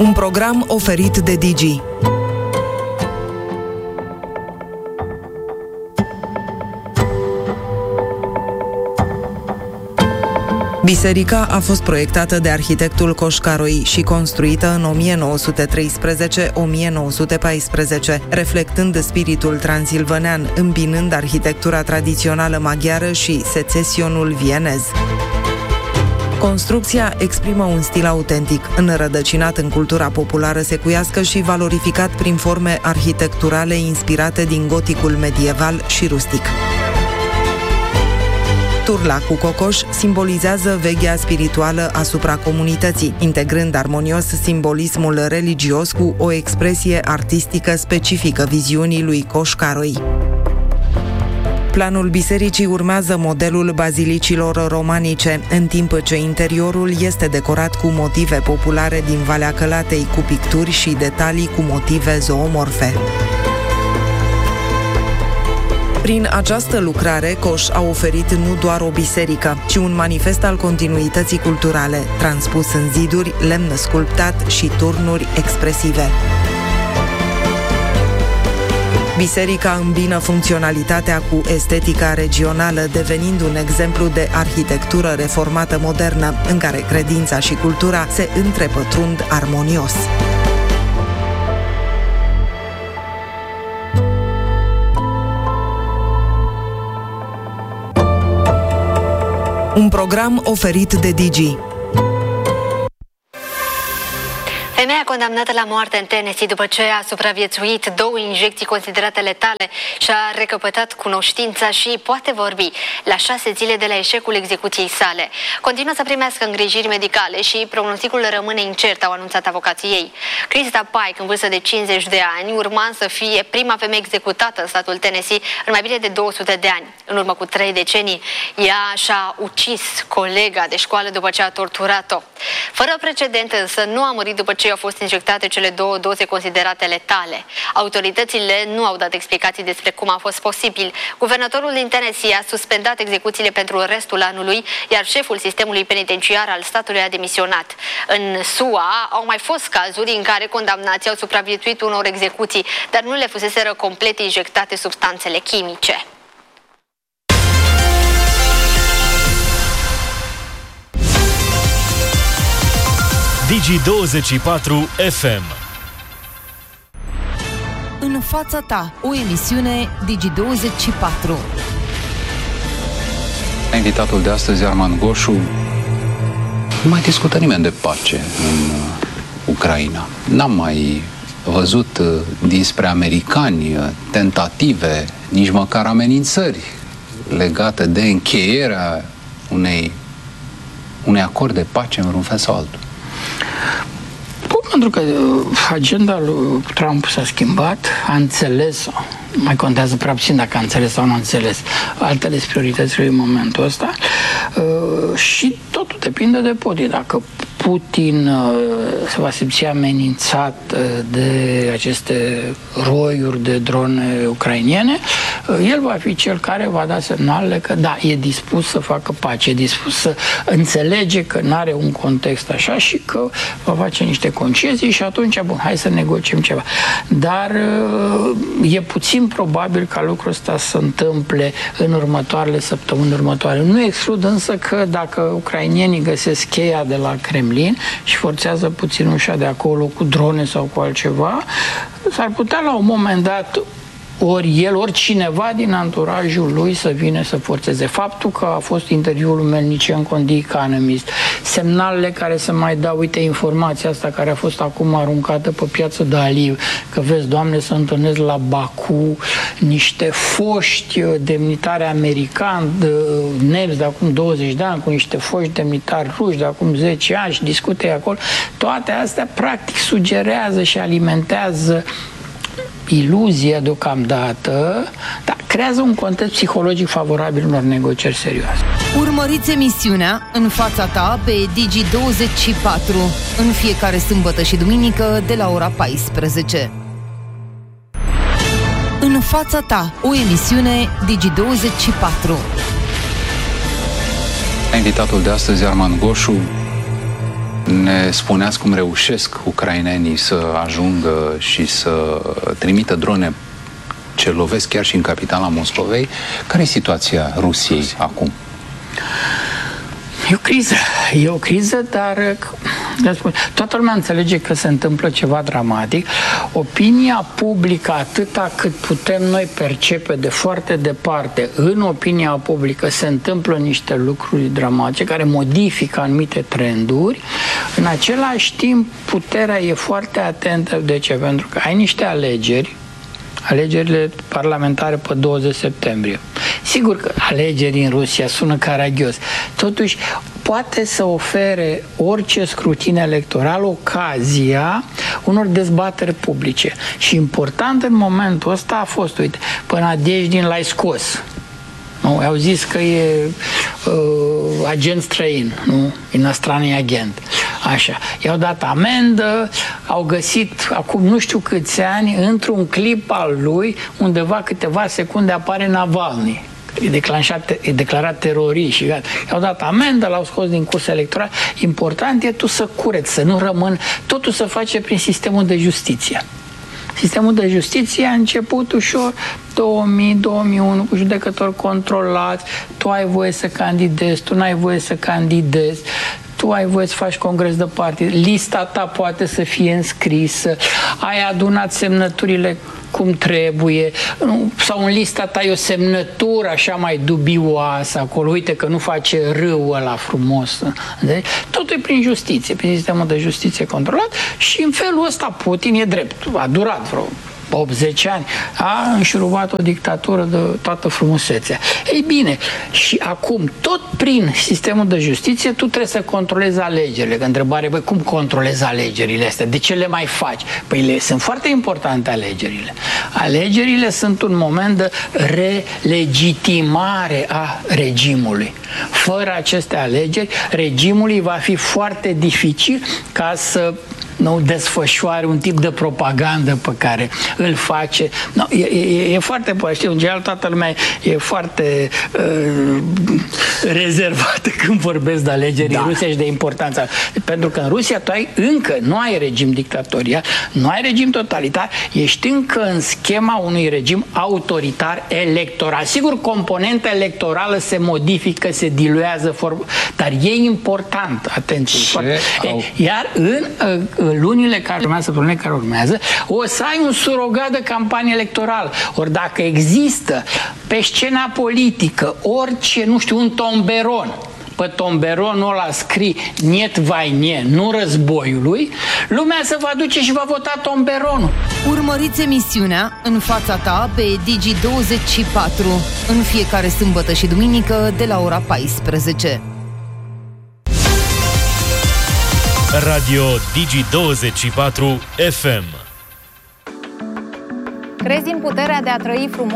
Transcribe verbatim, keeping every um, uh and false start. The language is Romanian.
Un program oferit de Digi. Biserica a fost proiectată de arhitectul Coșcaroi și construită în o mie nouă sute treisprezece - o mie nouă sute paisprezece, reflectând spiritul transilvanean, îmbinând arhitectura tradițională maghiară și secesionul vienez. Construcția exprimă un stil autentic, înrădăcinat în cultura populară secuiască și valorificat prin forme arhitecturale inspirate din goticul medieval și rustic. Turla cu cocoș simbolizează veghea spirituală asupra comunității, integrând armonios simbolismul religios cu o expresie artistică specifică viziunii lui Coșcaroi. Planul bisericii urmează modelul bazilicilor romanice, în timp ce interiorul este decorat cu motive populare din Valea Călatei, cu picturi și detalii cu motive zoomorfe. Prin această lucrare, Coș a oferit nu doar o biserică, ci un manifest al continuității culturale, transpus în ziduri, lemn sculptat și turnuri expresive. Biserica îmbină funcționalitatea cu estetica regională, devenind un exemplu de arhitectură reformată modernă, în care credința și cultura se întrepătrund armonios. Un program oferit de Digi. Femeia condamnată la moarte în Tennessee după ce a supraviețuit două injecții considerate letale și-a recăpătat cunoștința și poate vorbi la șase zile de la eșecul execuției sale. Continuă să primească îngrijiri medicale și prognosticul rămâne incert, au anunțat avocații ei. Krista Pike, în vârstă de cincizeci de ani, urma să fie prima femeie executată în statul Tennessee în mai bine de două sute de ani. În urmă cu trei decenii, ea și-a ucis colega de școală după ce a torturat-o. Fără precedent, însă, nu a murit după ce au fost injectate cele două doze considerate letale. Autoritățile nu au dat explicații despre cum a fost posibil. Guvernatorul din Tennessee a suspendat execuțiile pentru restul anului, iar șeful sistemului penitenciar al statului a demisionat. În S U A au mai fost cazuri în care condamnații au supraviețuit unor execuții, dar nu le fuseseră complet injectate substanțele chimice. Digi douăzeci și patru F M. În fața ta, o emisiune Digi douăzeci și patru. Invitatul de astăzi, Arman Goșu. Nu mai discută nimeni de pace în Ucraina. N-am mai văzut dinspre americani tentative, nici măcar amenințări legate de încheierea unei, unei acord de pace în vreun fel sau altul. Pentru că agenda lui Trump s-a schimbat, a înțeles, mai contează prea puțin dacă a înțeles sau nu a înțeles altele prioritățile în momentul ăsta, și totul depinde de Putin. Dacă Putin se va simți amenințat de aceste roiuri de drone ucrainiene, el va fi cel care va da semnalele că da, e dispus să facă pace, e dispus să înțelege că nu are un context așa și că va face niște concesii și atunci, bun, hai să negociem ceva. Dar e puțin probabil ca lucrul ăsta să întâmple în următoarele săptămâni următoare. Nu exclud însă că dacă ucrainienii găsesc cheia de la Kremlin și forțează puțin ușa de acolo cu drone sau cu altceva, s-ar putea la un moment dat ori el, ori cineva din anturajul lui să vină să forțeze. Faptul că a fost interviul lui Melnicenko în The Economist, semnalele care se mai dau, uite, informația asta care a fost acum aruncată pe piață de Aliv, că vezi, Doamne, să întâlnesc la Baku niște foști demnitari americani, nemți de acum douăzeci de ani, cu niște foști demnitari ruși de acum zece ani și discute acolo. Toate astea, practic, sugerează și alimentează iluzia deocamdată, dar creează un context psihologic favorabil unor negocieri serioase. Urmăriți emisiunea În fața ta pe Digi douăzeci și patru în fiecare sâmbătă și duminică de la ora paisprezece. În fața ta, o emisiune Digi douăzeci și patru. Invitatul de astăzi, Arman Goșu. ne spuneați cum reușesc ucrainenii să ajungă și să trimită drone ce lovesc chiar și în capitala Moscovei. Care e situația Rusiei acum? E o criză, e o criză, dar toată lumea înțelege că se întâmplă ceva dramatic. Opinia publică, atâta cât putem noi percepe de foarte departe, în opinia publică se întâmplă niște lucruri dramatice care modifică anumite trenduri. În același timp, puterea e foarte atentă. De ce? Pentru că ai niște alegeri, alegerile parlamentare pe douăzeci septembrie. Sigur că alegerii în Rusia sună caragios. Totuși, poate să ofere orice scrutin electoral ocazia unor dezbateri publice. Și important în momentul ăsta a fost, uite, pe Nadejdin l-ai scos. Nu? Au zis că e uh, agent străin, nu? Inostranii agent. Așa. I-au dat amendă, au găsit acum nu știu câți ani, într-un clip al lui, undeva câteva secunde apare Navalny. E, declanșat, e declarat terorist și gata. I-au dat amendă, l-au scos din cursa electorală. Important e tu să cureți, să nu rămân, totul să face prin sistemul de justiție. Sistemul de justiție a început ușor două mii două mii unu cu judecători controlați, tu ai voie să candidezi, tu n-ai voie să candidezi, tu ai voie să faci congres de partid, lista ta poate să fie înscrisă, ai adunat semnăturile cum trebuie, sau în lista ta e o semnătură așa mai dubioasă acolo, uite că nu face râul ăla frumos. Deci, totul e prin justiție, prin sistemul de justiție controlat și în felul ăsta Putin e drept. A durat vreo optzeci ani, a înșurubat o dictatură de toată frumusețea. Ei bine, și acum, tot prin sistemul de justiție, tu trebuie să controlezi alegerile. Că întrebare, băi, cum controlezi alegerile astea? De ce le mai faci? Păi le, sunt foarte importante alegerile. Alegerile sunt un moment de relegitimare a regimului. Fără aceste alegeri, regimului va fi foarte dificil ca să nu desfășoare un tip de propagandă pe care îl face. No, e, e, e foarte, știu, în general toată lumea e foarte uh, rezervată când vorbesc de alegeri da. în Rusia și de importanța. Pentru că în Rusia tu ai, încă nu ai regim dictatorial, nu ai regim totalitar, ești încă în schema unui regim autoritar electoral. Sigur, componenta electorală se modifică, se diluează, form... dar e important, atenție. Foarte... Au... Iar în uh, lunile care urmează, lunile care urmează, o să ai un surogat de campanie electorală. Ori dacă există pe scena politică orice, nu știu, un tomberon, pe tomberonul ăla scrii niet vai nie, nu războiului, lumea se va duce și va vota tomberonul. Urmăriți emisiunea În fața ta pe Digi douăzeci și patru în fiecare sâmbătă și duminică de la ora paisprezece. Radio Digi douăzeci și patru F M. Crezi în puterea de a trăi frumos?